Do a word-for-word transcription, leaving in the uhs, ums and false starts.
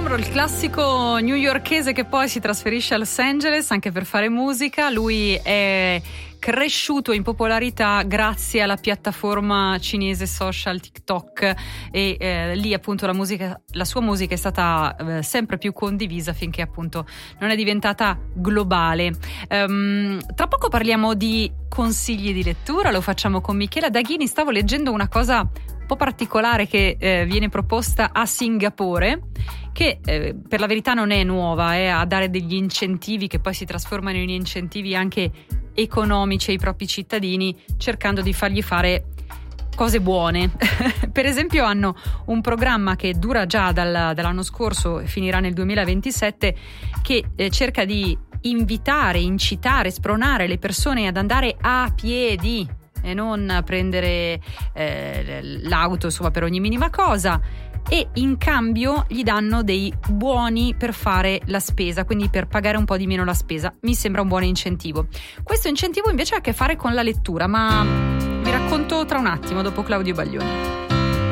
sembro il classico newyorkese che poi si trasferisce a Los Angeles anche per fare musica. Lui è cresciuto in popolarità grazie alla piattaforma cinese social TikTok e eh, lì appunto la musica, la sua musica è stata eh, sempre più condivisa finché appunto non è diventata globale. Um, tra poco parliamo di consigli di lettura, lo facciamo con Michela Daghini. Stavo leggendo una cosa un po' particolare che eh, viene proposta a Singapore, che eh, per la verità non è nuova, è a dare degli incentivi che poi si trasformano in incentivi anche economici ai propri cittadini, cercando di fargli fare cose buone. Per esempio hanno un programma che dura già dal, dall'anno scorso e finirà nel duemilaventisette, che eh, cerca di invitare, incitare, spronare le persone ad andare a piedi e non prendere eh, l'auto insomma per ogni minima cosa, e in cambio gli danno dei buoni per fare la spesa, quindi per pagare un po' di meno la spesa. Mi sembra un buon incentivo. Questo incentivo invece ha a che fare con la lettura, ma vi racconto tra un attimo dopo Claudio Baglioni.